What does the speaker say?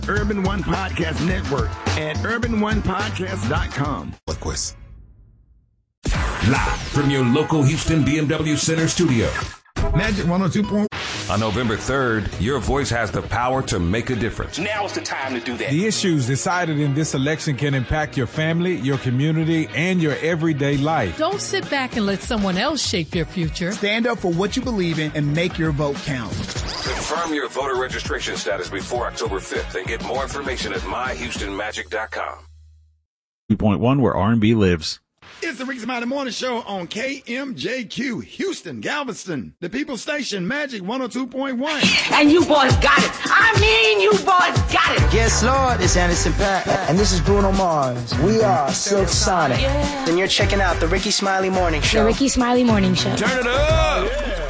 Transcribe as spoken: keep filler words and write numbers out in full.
Urban One Podcast Network at urban one podcast dot com. Live from your local Houston B M W Center studio. Magic one oh two point one. On November third, your voice has the power to make a difference. Now's the time to do that. The issues decided in this election can impact your family, your community, and your everyday life. Don't sit back and let someone else shape your future. Stand up for what you believe in and make your vote count. Confirm your voter registration status before October fifth and get more information at my houston magic dot com. two point one, where R and B lives. It's the Ricky Smiley Morning Show on K M J Q, Houston, Galveston, the People's Station, Magic one oh two point one. And you boys got it. I mean, you boys got it. Yes, Lord, it's Anderson .Paak. And this is Bruno Mars. We are Silk Sonic. Yeah. And you're checking out the Ricky Smiley Morning Show. The Ricky Smiley Morning Show. Turn it up! Yeah.